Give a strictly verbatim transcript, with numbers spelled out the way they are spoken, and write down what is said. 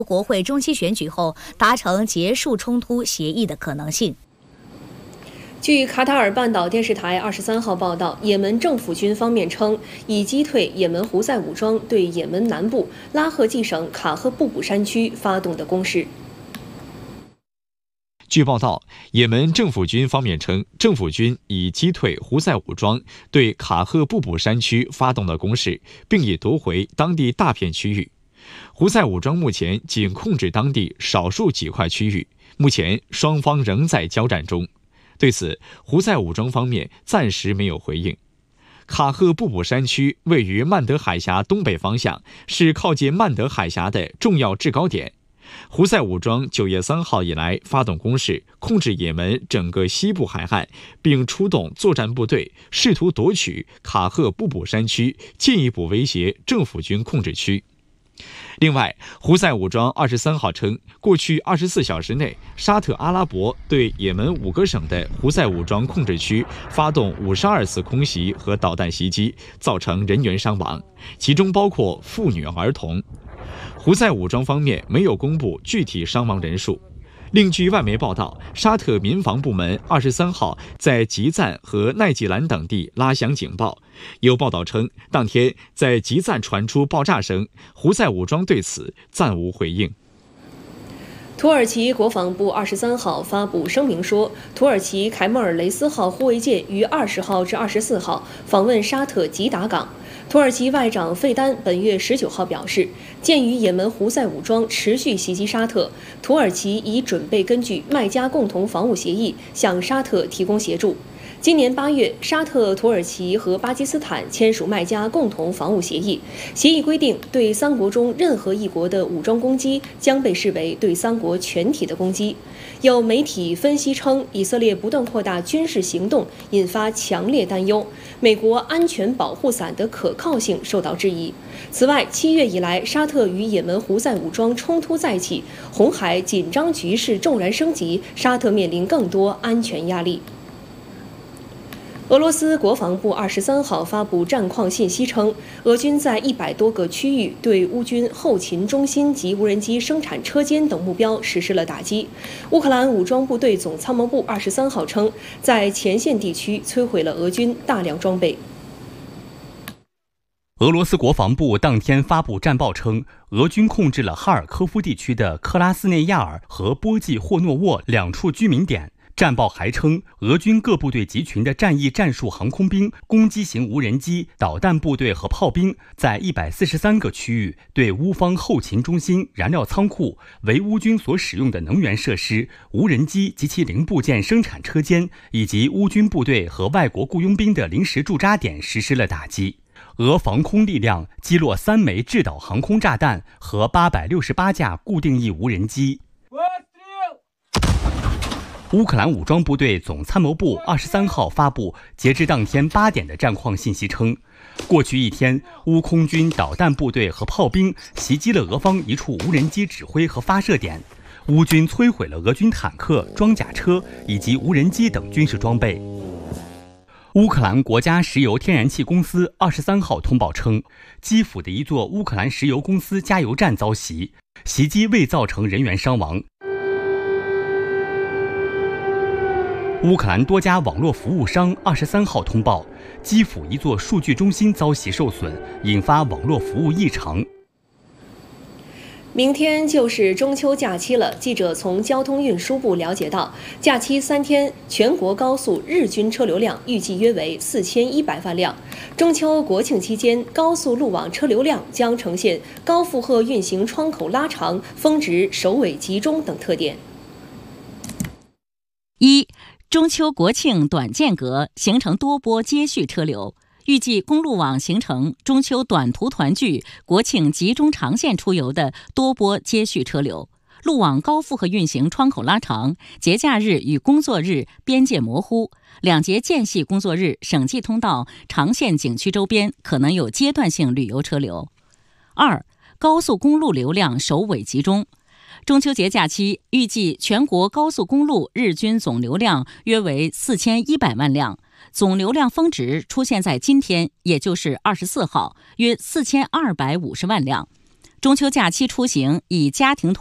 国会中期选举后达成结束冲突协议的可能性。 据卡塔尔半岛电视台二十三号报道，也门政府军方面称已击退也门胡塞武装对也门南部拉赫季省卡赫布卜山区发动的攻势。 据报道，也门政府军方面称，政府军已击退胡塞武装对卡赫布卜山区发动的攻势，并已夺回当地大片区域。胡塞武装目前仅控制当地少数几块区域，目前双方仍在交战中。对此，胡塞武装方面暂时没有回应。卡赫布卜山区位于曼德海峡东北方向，是靠近曼德海峡的重要制高点。胡塞武装九月三号以来发动攻势，控制也门整个西部海岸，并出动作战部队，试图夺取卡赫布卜山区，进一步威胁政府军控制区。另外，胡塞武装二十三号称，过去二十四小时内，沙特阿拉伯对也门五个省的胡塞武装控制区发动五十二次空袭和导弹袭击，造成人员伤亡，其中包括妇女儿童。胡塞武装方面没有公布具体伤亡人数。另据外媒报道，沙特民防部门二十三号在吉赞和奈吉兰等地拉响警报。有报道称，当天在吉赞传出爆炸声，胡塞武装对此暂无回应。 土耳其国防部二十三号发布声明说，土耳其凯莫尔雷斯号护卫舰于二十号至二十四号访问沙特吉达港。土耳其外长费丹本月十九号表示，鉴于也门胡塞武装持续袭击沙特，土耳其已准备根据麦加共同防务协议向沙特提供协助。今年八月，沙特、土耳其和巴基斯坦签署麦加共同防务协议，协议规定，对三国中任何一国的武装攻击将被视为对三国全体的攻击。有媒体分析称，以色列不断扩大军事行动，引发强烈担忧，美国安全保护伞的可靠性受到质疑。此外，七月以来，沙特与也门胡塞武装冲突再起，红海紧张局势骤然升级，沙特面临更多安全压力。俄罗斯国防部二十三号发布战况信息称，俄军在一百多个区域对乌军后勤中心及无人机生产车间等目标实施了打击。乌克兰武装部队总参谋部二十三号称，在前线地区摧毁了俄军大量装备。 俄罗斯国防部当天发布战报称，俄军控制了哈尔科夫地区的克拉斯内亚尔和波季霍诺沃两处居民点。战报还称，俄军各部队集群的战役战术航空兵、攻击型无人机、导弹部队和炮兵在一百四十三个区域对乌方后勤中心、燃料仓库、为乌军所使用的能源设施、无人机及其零部件生产车间以及乌军部队和外国雇佣兵的临时驻扎点实施了打击。俄防空力量击落三枚制导航空炸弹和八百六十八架固定翼无人机。乌克兰武装部队总参谋部二十三号发布截至当天八点的战况信息称，过去一天，乌空军导弹部队和炮兵袭击了俄方一处无人机指挥和发射点，乌军摧毁了俄军坦克、装甲车以及无人机等军事装备。乌克兰国家石油天然气公司二十三号通报称，基辅的一座乌克兰石油公司加油站遭袭，袭击未造成人员伤亡。乌克兰多家网络服务商二十三号通报，基辅一座数据中心遭袭受损，引发网络服务异常。 明天就是中秋假期了。记者从交通运输部了解到，假期三天，全国高速日均车流量预计约为四千一百万辆。中秋国庆期间，高速路网车流量将呈现高负荷运行窗口拉长、峰值首尾集中等特点。 一、中秋国庆短间隔形成多波接续车流，预计公路网形成中秋短途团聚、国庆集中长线出游的多波接续车流。路网高负荷运行窗口拉长，节假日与工作日边界模糊，两节间隙工作日省际通道、长线景区周边可能有阶段性旅游车流。二、高速公路流量首尾集中。中秋节假期，预计全国高速公路日均总流量约为四千一百万辆，总流量峰值出现在今天，也就是二十四号，约四千二百五十万辆。 中秋假期出行以家庭